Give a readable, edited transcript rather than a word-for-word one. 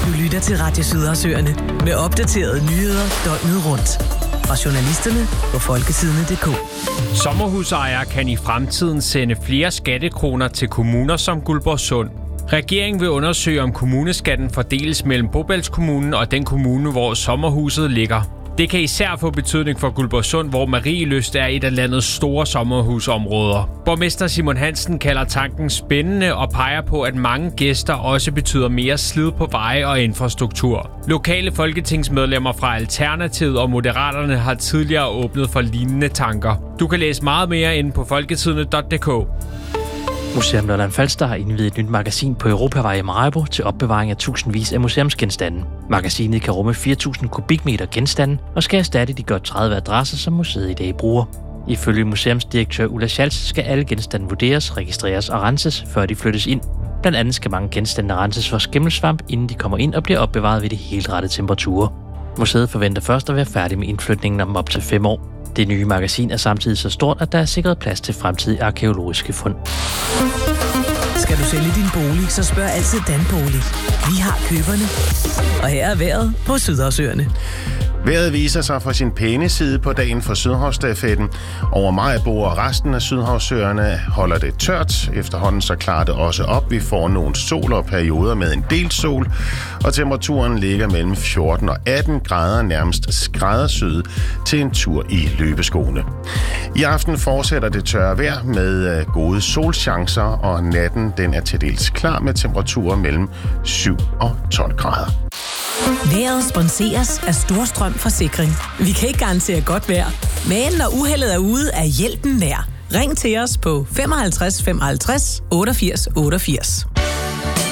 lytter til Radio Sydersøerne med opdaterede nyheder døgnet rundt. Fra journalisterne på folketidene.dk. Sommerhusejere kan i fremtiden sende flere skattekroner til kommuner som Guldborgsund. Regeringen vil undersøge, om kommuneskatten fordeles mellem Bobælskommunen og den kommune, hvor sommerhuset ligger. Det kan især få betydning for Guldborgsund, hvor Marielyst er et af landets store sommerhusområder. Borgmester Simon Hansen kalder tanken spændende og peger på, at mange gæster også betyder mere slid på veje og infrastruktur. Lokale folketingsmedlemmer fra Alternativet og Moderaterne har tidligere åbnet for lignende tanker. Du kan læse meget mere inde på folketidene.dk. Museum Lolland-Falster har indviet et nyt magasin på Europavej i Maribo til opbevaring af tusindvis af museumsgenstande. Magasinet kan rumme 4.000 kubikmeter genstande og skal erstatte de godt 30 adresser, som museet i dag bruger. Ifølge museumsdirektør Ulla Schalz skal alle genstande vurderes, registreres og renses, før de flyttes ind. Blandt andet skal mange genstande renses for skimmelsvamp, inden de kommer ind og bliver opbevaret ved de helt rette temperaturer. Museet forventer først at være færdig med indflytningen om op til 5 år. Det nye magasin er samtidig så stort, at der er sikret plads til fremtidige arkæologiske fund. Skal du sælge din bolig, så spørg altid Danbolig. Vi har køberne. Og her er vejret på Sydersøerne. Vejret viser sig fra sin pæne side på dagen for Sydhavsstafetten. Over Maribo og resten af Sydhavsøerne holder det tørt. Efterhånden så klarer det også op. Vi får nogle sol og perioder med en del sol, og temperaturen ligger mellem 14 og 18 grader, nærmest skræddersyet til en tur i løbeskoene. I aften fortsætter det tørre vejr med gode solchancer, og natten den er til dels klar med temperaturer mellem 7 og 12 grader. Vejret sponseres af Storstrøm Forsikring. Vi kan ikke garantere godt vejr, men når uheldet er ude, er hjælpen nær. Ring til os på 55 55 88 88.